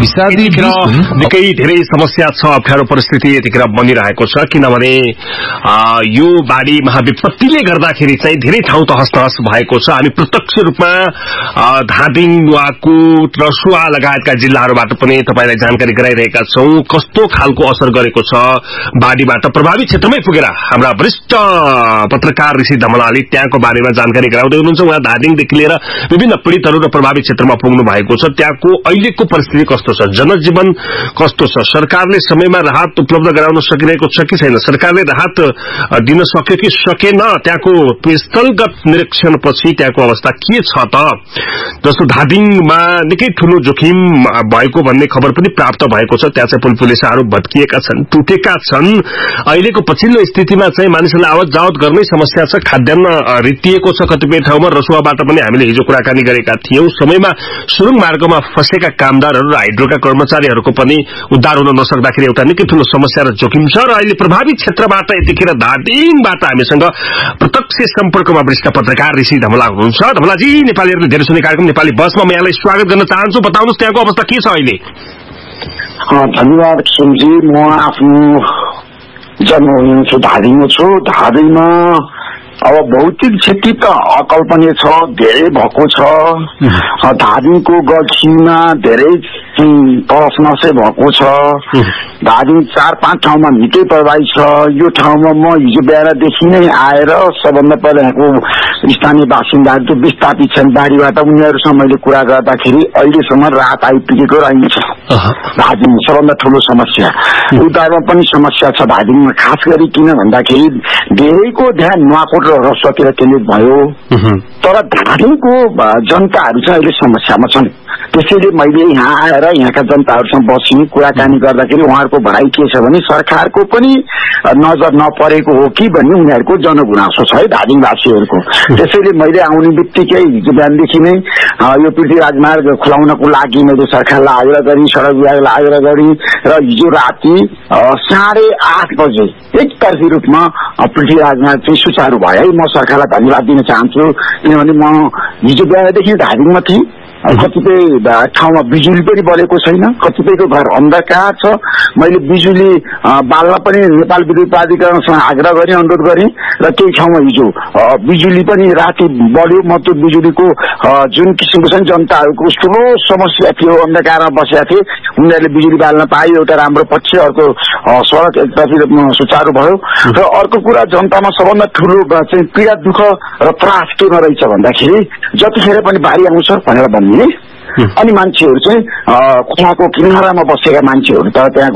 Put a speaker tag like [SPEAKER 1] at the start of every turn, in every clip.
[SPEAKER 1] निकै धेरै समस्या छ, अप्ठ्यारो परिस्थिति यतिखेर बनिरहेको छ, किनभने यो बाढी महाविपत्तिले गर्दाखेरि चाहिँ धेरै ठाउँ तहस भएको छ। हामी प्रत्यक्ष रूपमा धादिङ, नुवाकोट, रसुवा लगायतका जिल्लाहरूबाट पनि तपाईलाई जानकारी गराइरहेका छौं कस्तो खालको असर गरेको छ बाढीबाट। प्रभावित क्षेत्रमै पुगेर हाम्रा वरिष्ठ पत्रकार ऋषि धमलाले त्यहाँको बारेमा जानकारी गराउँदै हुनुहुन्छ। उहाँ धादिङदेखि लिएर विभिन्न पीडितहरू र प्रभावित क्षेत्रमा पुग्नु भएको छ। त्यहाँको अहिलेको परिस्थिति कस्तो छ, जनजीवन कस्तो छ, सरकारले समयमा राहत उपलब्ध गराउन सकिरहेको छ कि छैन, सरकारले राहत दिन सक्यो कि सकेन, त्यहाँको स्थलगत निरीक्षणपछि त्यहाँको अवस्था के छ त। जस्तो धादिङमा निकै ठूलो जोखिम भएको भन्ने खबर पनि प्राप्त भएको छ। त्यहाँ चाहिँ पुलिसाहरू भत्किएका छन्, टुटेका छन्। अहिलेको पछिल्लो स्थितिमा चाहिँ मानिसहरूले आवत जावत गर्नै समस्या छ। खाद्यान्न रित्तिएको छ कतिपय ठाउँमा। रसुवाबाट पनि हामीले हिजो कुराकानी गरेका थियौं। समयमा सुरुङ मार्गमा फँसेका कामदारहरू र हाइड्रोका कर्मचारीहरूको पनि उद्धार हुन नसक्दाखेरि एउटा निकै ठूलो समस्या र जोखिम छ। र अहिले प्रभावित क्षेत्रबाट यतिखेर धादिङबाट हामीसँग प्रत्यक्ष सम्पर्कमा वरिष्ठ पत्रकार ऋषि धमला हुनुहुन्छ। धमलाजी, नेपालीहरूले धेरै सुन्ने कार्यक्रम नेपाली बसमा म यहाँलाई स्वागत गर्न चाहन्छु। बताउनुहोस् त्यहाँको अवस्था के छ अहिले?
[SPEAKER 2] धन्यवाद किशनजी। म आफ्नो जन्मभूमि छु, धादिङमा छु। धादिङमा अब भौतिक क्षति त अकल्पनीय छ, धेरै भएको छ। धादिङको गल्छीमा धेरै तहस नसै भएको छ। धादिङ 4-5 ठाउँमा निकै प्रभावित छ। यो ठाउँमा म हिजो बिहानदेखि नै आएर सबभन्दा पहिला यहाँको स्थानीय बासिन्दाहरू जो विस्थापित छन् बाढीबाट, उनीहरूसँग मैले कुरा गर्दाखेरि अहिलेसम्म राहत आइपुगेको रहन्छ। धादिङ सबभन्दा ठूलो समस्या। उतारमा पनि समस्या छ धादिङमा, खास गरी किन भन्दाखेरि धेरैको ध्यान नुवाकोट र रसुवातिर केन्द्रित भयो, तर धादिङको जनताहरू चाहिँ अहिले समस्यामा छन्। त्यसैले मैले यहाँ आएर यहाँका जनताहरूसँग बसी कुराकानी गर्दाखेरि उहाँहरूको भनाइ के छ भने सरकारको पनि नजर नपरेको हो कि भन्ने उनीहरूको जनगुनासो छ है धादिङवासीहरूको। त्यसैले मैले आउने बित्तिकै हिजो बिहानदेखि नै यो पृथ्वी राजमार्ग खुलाउनको लागि मैले सरकारलाई आग्रह गरी, सडक विभागलाई आग्रह गरी र हिजो राति 8:30 बजे एकतर्फी रूपमा पृथ्वी राजमार्ग चाहिँ सुचारू भयो है। म सरकारलाई धन्यवाद दिन चाहन्छु, किनभने म हिजो बिहानदेखि धादिङमा थिएँ। कतिपय ठाउँमा बिजुली पनि बलेको छैन, कतिपयको घर अन्धकार छ। मैले बिजुली बाल्न पनि नेपाल विद्युत प्राधिकरणसँग आग्रह गरेँ, अनुरोध गरेँ र केही ठाउँमा हिजो बिजुली पनि राति बढ्यो। म त्यो बिजुलीको जुन किसिमको छ जनताहरूको ठुलो समस्या थियो, अन्धकारमा बसेका थिए, उनीहरूले बिजुली बाल्न पायो, एउटा राम्रो पक्ष। अर्को सडक एकतर्फी सुचारू भयो। र अर्को कुरा जनतामा सबभन्दा ठुलो चाहिँ पीडा, दुःख र त्रास केमा रहेछ भन्दाखेरि जतिखेर पनि बाढी आउँछ भनेर भन्ने अनि मान्छेहरू चाहिँ खोलाको किनारामा बसेका मान्छेहरू त त्यहाँ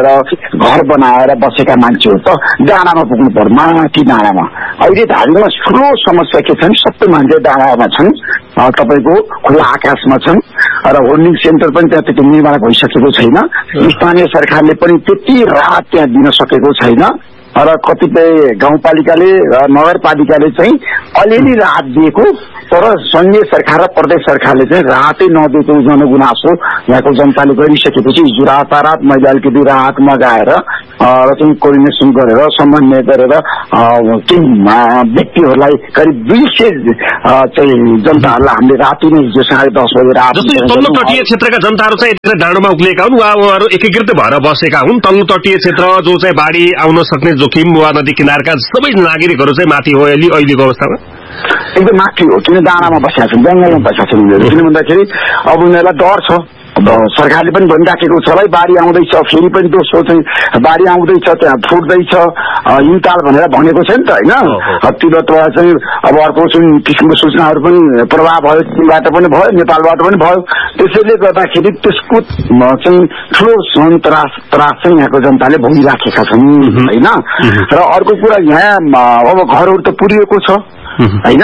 [SPEAKER 2] घर बनाएर बसेका मान्छेहरू त डाँडामा पुग्नु पर्यो, माथि डाँडामा। अहिले धादिङमा ठुलो समस्या के छन्, सबै मान्छे डाँडामा छन्, तपाईँको खुला आकाशमा छन् र होल्डिङ सेन्टर पनि त्यहाँ त्यति निर्माण भइसकेको छैन। स्थानीय सरकारले पनि त्यति राहत त्यहाँ दिन सकेको छैन र कतिपय गाउँपालिकाले र नगरपालिकाले चाहिँ अलिअलि राहत दिएको, तर संघीय सरकार र प्रदेश सरकारले चाहिँ राहतै नदिएको जनगुनासो यहाँको जनताले गरिसकेपछि हिजो रातारात मैले अलिकति राहत मगाएर र चाहिँ कोर्डिनेसन गरेर समन्वय गरेर केही व्यक्तिहरूलाई करिब 200 चाहिँ जनताहरूलाई हामीले राति नै हिजो 10:30 बजे राहत।
[SPEAKER 1] जस्तै तल्लो तटीय क्षेत्रका जनताहरू चाहिँ यतिखेर डाँडोमा उक्लिएका हुन्, उहाँहरू एकीकृत भएर बसेका हुन्। तल्लो तटीय क्षेत्र जो चाहिँ बाढी आउन सक्ने जोखिम वा नदी किनारका सबै नागरिकहरू चाहिँ माथि हो अहिलेको अवस्थामा
[SPEAKER 2] एकदम माथि हो, किन डाँडामा बसेका छन्, जङ्गलमा बसेका छन् उनीहरू। किन भन्दाखेरि अब उनीहरूलाई डर छ। सरकारले पनि भनिराखेको छ भाइ बाढी आउँदैछ, फेरि पनि दोस्रो चाहिँ बाढी आउँदैछ, त्यहाँ फुट्दैछ हिमताल भनेर भनेको छ नि त होइन। तिब्बतबाट चाहिँ अब अर्को चाहिँ किसिमको सूचनाहरू पनि प्रभाव भयो, चीनबाट पनि भयो, नेपालबाट पनि भयो। त्यसैले गर्दाखेरि त्यसको चाहिँ ठुलो त्रास चाहिँ यहाँको जनताले भोगिराखेका छन् होइन। र अर्को कुरा यहाँ अब घरहरू त पुरिएको छ होइन,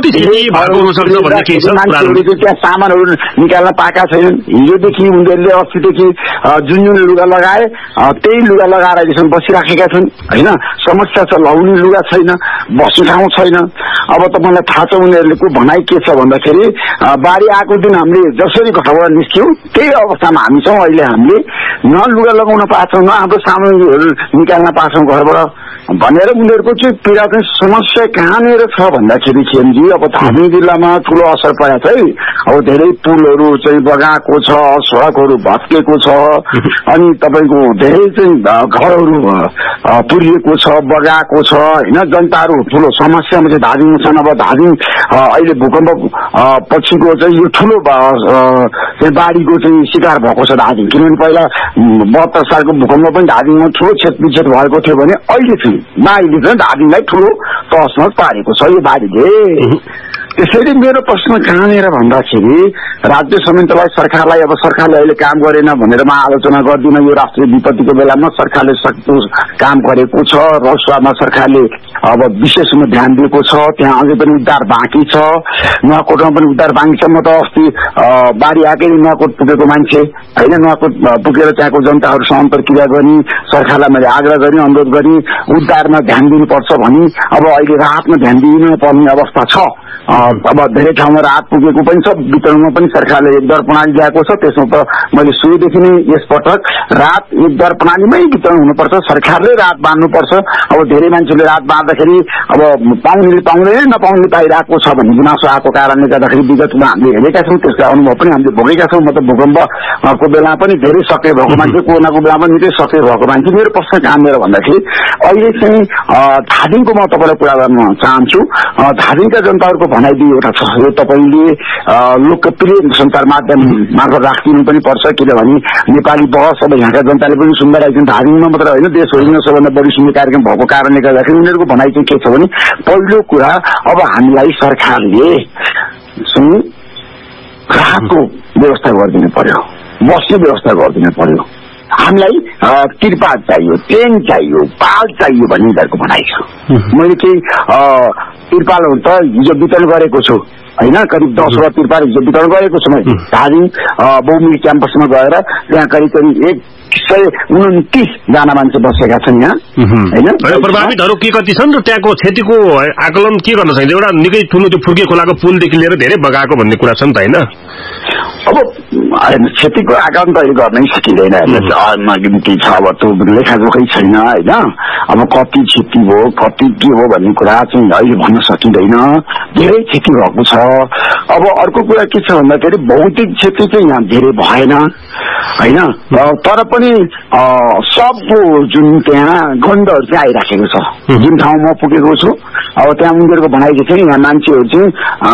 [SPEAKER 2] मान्छेहरू त्यहाँ सामानहरू निकाल्न पाएका छैनन्। हिजोदेखि उनीहरूले अस्तिदेखि जुन लुगा लगाए त्यही लुगा लगाएर अहिलेसम्म बसिराखेका छन् होइन। समस्या छ, लाउने लुगा छैन, बस्ने ठाउँ छैन। अब तपाईँलाई थाहा छ उनीहरूको भनाइ के छ भन्दाखेरि बाढी आएको दिन हामीले जसरी घरबाट निस्क्यौँ त्यही अवस्थामा हामी छौँ अहिले। हामीले न लुगा लगाउन पाएछौँ, न हाम्रो सामानहरू निकाल्न पाएछौँ घरबाट भनेर उनीहरूको चाहिँ पीडा चाहिँ समस्या कहाँनिर छ भन्दाखेरि खेमजी अब धामी जिल्लामा ठूलो असर परेको छ है। अब धेरै पुलहरू चाहिँ बगाएको छ, सडकहरू भत्केको छ, अनि तपाईको धेरै चाहिँ घरहरू पुरिएको छ, बगाएको छ हैन। जनताहरू ठूलो समस्यामा चाहिँ धादिङ छन्। अब धादिङ अहिले भूकम्प पछिको चाहिँ यो ठूलो चाहिँ बाढीको चाहिँ शिकार भएको छ धादिङ। किनभने पहिला 72 सालको भूकम्प पनि धादिङमा ठूलो क्षतिविक्षत भएको थियो भने अहिले चाहिँ धादिङलाई ठूलो तहसमा पारेको छ यो बाढीले। त्यसैले मेरो प्रश्न कहाँनिर भन्दाखेरि राज्य संयन्त्रलाई सरकारलाई अब सरकारले अहिले काम गरेन भनेर म आलोचना गर्दिन। यो राष्ट्रिय विपत्तिको बेलामा सरकारले सक्दो काम गरेको छ। रसुवामा सरकारले अब विशेष रूपमा ध्यान दिएको छ। त्यहाँ अझै पनि उद्धार बाँकी छ। नुवाकोटमा पनि उद्धार बाँकी छ। म त अस्ति बाढी आएकै नुवाकोट पुगेको मान्छे हैन। नुवाकोट पुगेर त्यहाँको जनताहरूसँग अन्तर्क्रिया गरी सरकारलाई मैले आग्रह गरी अनुरोध गरी उद्धारमा ध्यान दिनुपर्छ भनी अब अहिले राहतमा ध्यान दिनु पर्ने अवस्था छ। अब धेरै ठाउँमा राहत पुगेको पनि छ। वितरणमा पनि सरकारले एक दर प्रणाली ल्याएको छ। त्यसमा त मैले सुरुदेखि नै यसपटक राहत एक दर प्रणालीमै वितरण हुनुपर्छ। सरकारले राहत बाँड्नुपर्छ। अब धेरै मान्छेले राहत बाँड्दाखेरि अब पाउनेले पाउँदैन, नपाउनेले पाइरहेको छ भन्ने गुनासो आएको कारणले गर्दाखेरि विगतमा हामीले हेरेका छौँ। त्यसको अनुभव पनि हामीले भोगेका छौँ। म त भूकम्पको बेला पनि धेरै सक्रिय भएको मान्छे, कोरोनाको बेला पनि निकै सक्रिय भएको मान्छे। मेरो प्रश्न कहाँनिर भन्दाखेरि अहिले चाहिँ धादिङको म तपाईँलाई कुरा गर्न चाहन्छु। धादिङका जनताहरूको भनाइदिए एउटा छ, यो तपाईँले लोकप्रिय सञ्चार माध्यम मार्फत राखिदिनु पनि पर्छ। किनभने नेपाली बहस अब यहाँका जनताले पनि सुन्दै रहेछन्। धादिङमा मात्र होइन, देशभरिमा सबभन्दा बढी सुन्ने कार्यक्रम भएको कारणले गर्दाखेरि उनीहरूको भनाइ चाहिँ के छ भने पहिलो कुरा अब हामीलाई सरकारले राहतको व्यवस्था गरिदिनु पर्यो, बस्ने व्यवस्था गरिदिनु पर्यो। हामीलाई तिरपाल चाहियो, टेन्ट चाहियो, पाल चाहियो भन्ने उनीहरूको भनाइ छ। मैले केही तिरपालहरू त हिजो वितरण गरेको छु हैन। करिब 10 वटा तिरपाल हिजो वितरण गरेको छु मैले। धादिङ बहुमुखी क्याम्पसमा गएर त्यहाँ करिब 129 जना मान्छे बसेका छन् यहाँ हैन।
[SPEAKER 1] प्रभावितहरू के कति छन् र त्यहाँको क्षतिको आकलन के गर्न सकिन्छ? एउटा निकै ठुलो त्यो फुर्के खोलाको पुलदेखि लिएर धेरै बगाएको भन्ने कुरा छ नि त हैन।
[SPEAKER 2] अब क्षतिको आकलन त अहिले गर्नै सकिँदैन। के छ अब त्यो लेखाजोखै छैन हैन। अब कति क्षति भयो, कति के हो भन्ने कुरा चाहिँ अहिले भन्न सकिँदैन। धेरै क्षति भएको छ। अब अर्को कुरा के छ भन्दाखेरि भौतिक क्षति चाहिँ यहाँ धेरै भएन हैन। तर पनि सबको जुन त्यहाँ गन्धहरू चाहिँ आइराखेको छ। जुन ठाउँमा म पुगेको छु अब त्यहाँ उनीहरूको भनाइ चाहिँ यहाँ मान्छेहरू चाहिँ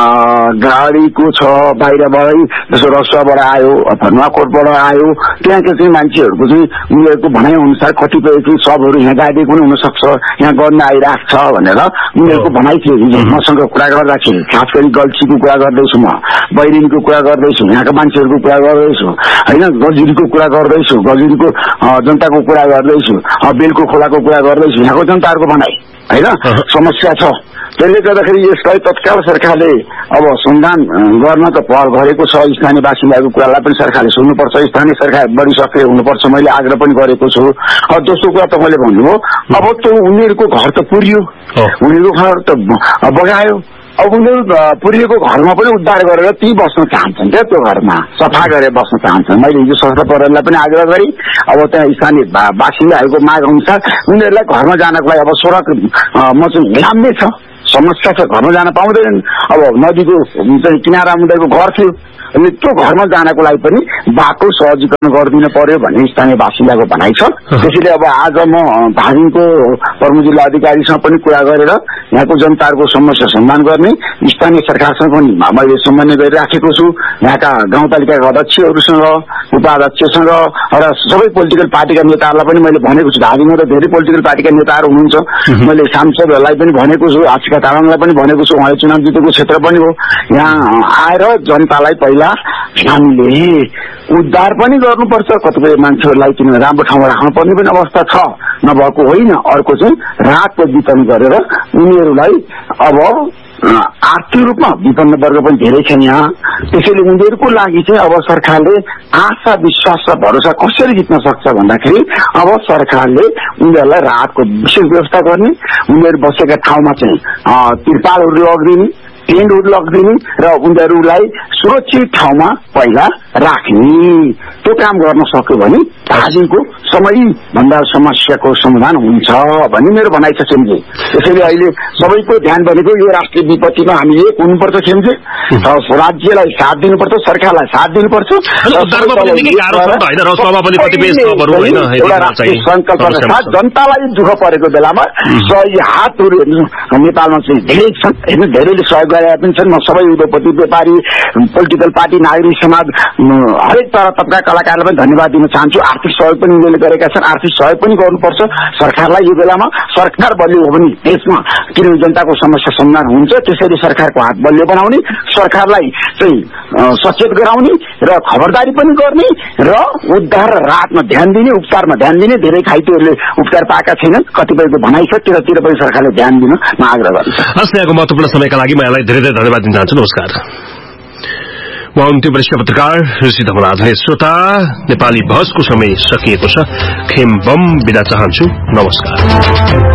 [SPEAKER 2] गाडीको छ बाहिरबाटै, जस्तो रसुवाबाट आयो अथवा नुवाकोटबाट आयो, त्यहाँको चाहिँ मान्छेहरूको चाहिँ उनीहरूको भनाइ अनुसार कतिपय चाहिँ सबहरू यहाँ गाडिएको पनि हुनसक्छ, यहाँ गर्न आइरहेको छ भनेर उनीहरूको भनाइ थियो। मसँग कुरा गर्दाखेरि खास गरी गल्छीको कुरा गर्दैछु, म बैरिनको कुरा गर्दैछु, यहाँका मान्छेहरूको कुरा गर्दैछु हैन, गजुरीको कुरा गर्दैछु, गजुरीको जनताको कुरा गर्दैछु, बेलको खोलाको कुरा गर्दैछु, यहाँको जनताहरूको भनाइ हैन समस्या छ। त्यसले गर्दाखेरि यसलाई तत्काल सरकारले अब समाधान गर्न त पहल गरेको छ। स्थानीय बासिन्दाको कुरालाई पनि सरकारले सुन्नुपर्छ। स्थानीय सरकार बढी सक्रिय हुनुपर्छ। मैले आग्रह पनि गरेको छु। दोस्रो कुरा तपाईँले भन्नुभयो अब त्यो उनीहरूको घर त पुर्यो, उनीहरूको घर त बगायो। अब उनीहरू पुरिएको घरमा पनि उद्धार गरेर ती बस्न चाहन्छन् क्या, त्यो घरमा सफा गरेर बस्न चाहन्छन्। मैले हिजो सशस्त्र प्रहरीलाई पनि आग्रह गरेँ। अब त्यहाँ स्थानीय बासिन्दाहरूको माग अनुसार उनीहरूलाई घरमा जानको लागि अब सडक म चाहिँ राम्रै छ, समस्या छ, घरमा जान पाउँदैनन्। अब नदीको चाहिँ किनारा उनीहरूको घर थियो, अनि त्यो घरमा जानको लागि पनि बाटो सहजीकरण गरिदिनु पर्यो भन्ने स्थानीय बासिन्दाको भनाइ छ। त्यसैले अब आज म धादिङको प्रमुख जिल्ला अधिकारीसँग पनि कुरा गरेर यहाँको जनताहरूको समस्या समाधान गर्ने स्थानीय सरकारसँग पनि मैले समन्वय गरिराखेको छु। यहाँका गाउँपालिकाका अध्यक्षहरूसँग, उपाध्यक्षसँग र सबै पोलिटिकल पार्टीका नेताहरूलाई पनि मैले भनेको छु। धादिङमा त धेरै पोलिटिकल पार्टीका नेताहरू हुनुहुन्छ। मैले सांसदहरूलाई पनि भनेको छु, आशिका तामाङलाई पनि भनेको छु, उहाँले चुनाव जितेको क्षेत्र पनि हो। यहाँ आएर जनतालाई पहिला हामीले उद्धार पनि गर्नुपर्छ। कतिपय मान्छेहरूलाई किनभने राम्रो ठाउँमा राख्नुपर्ने पनि अवस्था छ, नभएको होइन। अर्को चाहिँ राहतको वितरण गरेर उनीहरूलाई अब आर्थिक रूपमा विपन्न वर्ग पनि धेरै छन् यहाँ। त्यसैले उनीहरूको लागि चाहिँ अब सरकारले आशा विश्वास र भरोसा कसरी जित्न सक्छ भन्दाखेरि अब सरकारले उनीहरूलाई राहतको विशेष व्यवस्था गर्ने, उनीहरू बसेका ठाउँमा चाहिँ तिरपालहरू लगिदिने, टेन्टहरू लगिदिने र उनीहरूलाई सुरक्षित ठाउँमा पहिला राख्ने त्यो काम गर्न सक्यो भने 5 दिनको समय भन्दा समस्याको समाधान हुन्छ भन्ने मेरो भनाइ छ खेमजी। त्यसैले अहिले सबैको ध्यान भनेको यो राष्ट्रिय विपत्तिमा हामी एक हुनुपर्छ खेमजी। राज्यलाई साथ दिनुपर्छ, सरकारलाई साथ दिनुपर्छ, एउटा राष्ट्रिय संकल्पका साथ जनतालाई दुःख परेको बेलामा सही हातहरू नेपालमा चाहिँ धेरै छन् होइन, धेरैले सहयोग गरेका पनि छन्। म सबै उद्योगपति, व्यापारी, पोलिटिकल पार्टी, नागरिक समाज, हरेक तबका कलाकारलाई पनि धन्यवाद दिन चाहन्छु। आर्थिक सहयोग पनि उनीहरूले गरेका छन्, आर्थिक सहयोग पनि गर्नुपर्छ सरकारलाई। यो बेलामा सरकार बलियो हो भने देशमा किनभने जनताको समस्या समाधान हुन्छ। त्यसैले सरकारको हात बलियो बनाउने, सरकारलाई चाहिँ सचेत गराउने र खबरदारी पनि गर्ने र उद्धार र राहतमा ध्यान दिने, उपचारमा ध्यान दिने। धेरै घाइतेहरूले उपचार पाएका छैनन्, कतिपयको भनाइ छ, त्यतातिर पनि सरकारले ध्यान दिन म आग्रह गर्छु।
[SPEAKER 1] हस्, यहाँको महत्त्वपूर्ण समयका लागि म यहाँलाई धेरै धेरै धन्यवाद दिन चाहन्छु। नमस्कार। उहाँ हुनुहुन्थ्यो वरिष्ठ पत्रकार ऋषि धमलाल। श्रोता, नेपाली बहसको समय सकिएको छ। खेम बम बिदा चाहन्छु। नमस्कार।